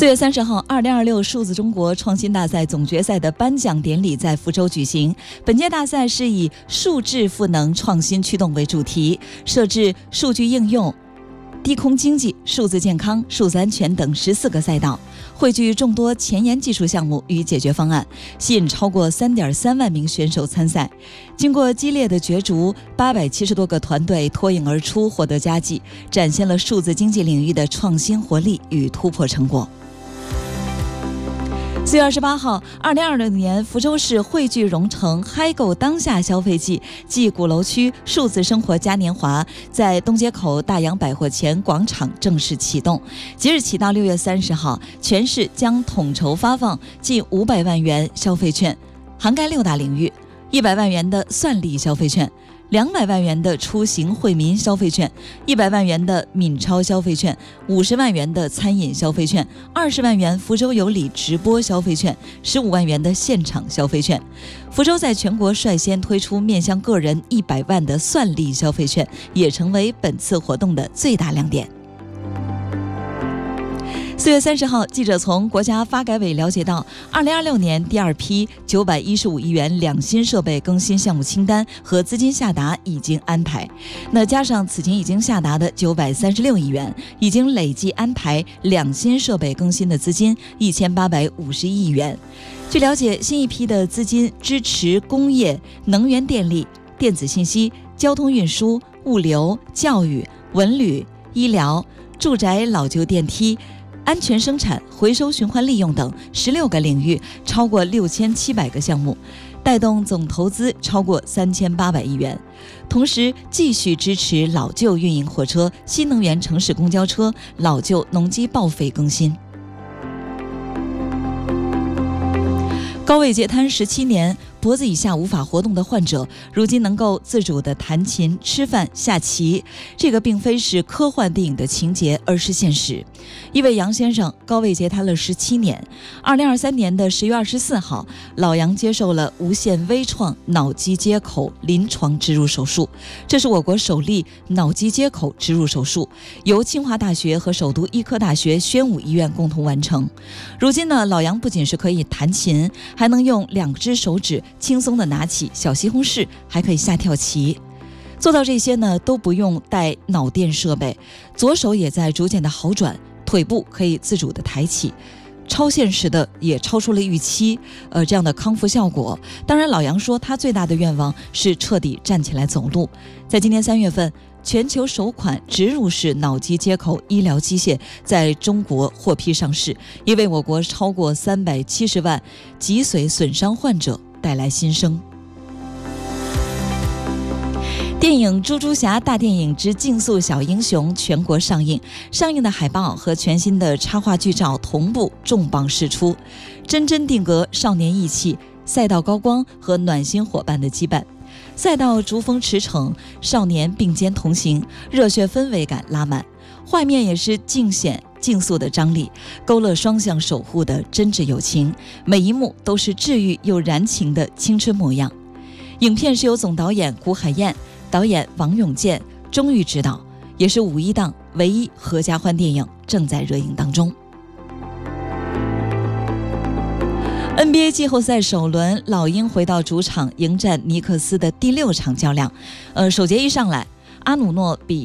4月30号，2026数字中国创新大赛总决赛的颁奖典礼在福州举行。本届大赛是以数智赋能创新驱动为主题，设置数据应用、低空经济、数字健康、数字安全等14个赛道，汇聚众多前沿技术项目与解决方案，吸引超过3.3万名选手参赛。经过激烈的角逐，870多个团队脱颖而出，获得佳绩，展现了数字经济领域的创新活力与突破成果。4月28号，2026年福州市汇聚蓉城嗨购当下消费季暨鼓楼区数字生活嘉年华在东街口大洋百货前广场正式启动。即日起到6月30号，全市将统筹发放近500万元消费券，涵盖6大领域：100万元的算力消费券、200万元的出行惠民消费券、100万元的闽超消费券、50万元的餐饮消费券、20万元福州有礼直播消费券、15万元的现场消费券。福州在全国率先推出面向个人100万的算力消费券，也成为本次活动的最大亮点。4月30号，记者从国家发改委了解到，2026年第2批915亿元两新设备更新项目清单和资金下达已经安排。那加上此前已经下达的936亿元，已经累计安排两新设备更新的资金1850亿元。据了解，新一批的资金支持工业、能源电力、电子信息、交通运输、物流、教育、文旅、医疗、住宅老旧电梯、安全生产、回收循环利用等16个领域，超过6700个项目，带动总投资超过3800亿元。同时，继续支持老旧运营火车、新能源城市公交车、老旧农机报废更新。高位截瘫17年，脖子以下无法活动的患者，如今能够自主地弹琴、吃饭、下棋，这个并非是科幻电影的情节，而是现实。一位杨先生高位截瘫了17年，2023年的10月24号，老杨接受了无限微创脑机接口临床植入手术，这是我国首例脑机接口植入手术，由清华大学和首都医科大学宣武医院共同完成。如今呢，老杨不仅是可以弹琴，还能用2只手指轻松地拿起小西红柿，还可以下跳棋。做到这些呢，都不用带脑电设备，左手也在逐渐的好转，腿部可以自主的抬起，超现实的也超出了预期，这样的康复效果。当然，老杨说他最大的愿望是彻底站起来走路。在今年3月份，全球首款植入式脑机接口医疗机械在中国获批上市，也为我国超过370万脊髓损伤患者带来新生。电影《猪猪侠大电影之竞速小英雄》全国上映，上映的海报和全新的插画剧照同步重磅释出，真真定格少年义气、赛道高光和暖心伙伴的羁绊。赛道逐风驰骋，少年并肩同行，热血氛围感拉满，画面也是竞险竞速的张力，勾勒双向守护的真挚友情，每一幕都是治愈又燃情的青春模样。影片是由总导演古海燕、导演王永健、钟玉执导，也是5一档唯一合家欢电影，正在热映当中。NBA 季后赛首轮，老鹰回到主场迎战尼克斯的第6场较量。首节一上来，阿努诺比